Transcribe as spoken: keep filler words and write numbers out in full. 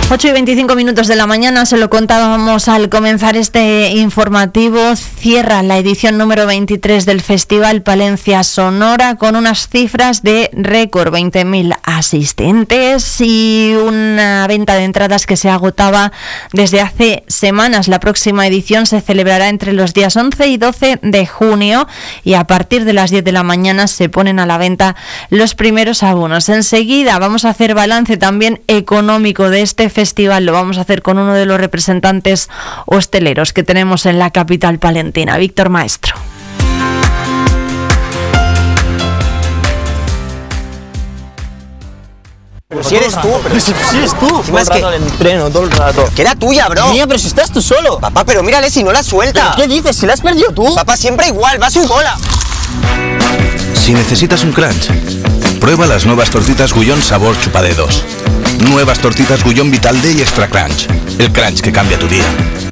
ocho y veinticinco minutos de la mañana, se lo contábamos al comenzar este informativo. Cierra la edición número veintitrés del Festival Palencia Sonora con unas cifras de récord, veinte mil asistentes y una venta de entradas que se agotaba desde hace semanas. La próxima edición se celebrará entre los días once y doce de junio y a partir de las diez de la mañana se ponen a la venta los primeros abonos. Enseguida vamos a hacer balance también económico de este festival. Lo vamos a hacer con uno de los representantes hosteleros que tenemos en la capital palentina, Víctor Maestro. Pero si eres tú, pero si, si eres tú. Si más que el entreno todo el rato. Que era tuya, bro. Mía, pero si estás tú solo. Papá, pero mírale si no la suelta. ¿Pero qué dices? Si la has perdido tú. Papá, siempre igual, va a su bola. Si necesitas un crunch, prueba las nuevas tortitas Gullón sabor chupadedos. Nuevas tortitas Gullón Vital D y Extra Crunch. El crunch que cambia tu día.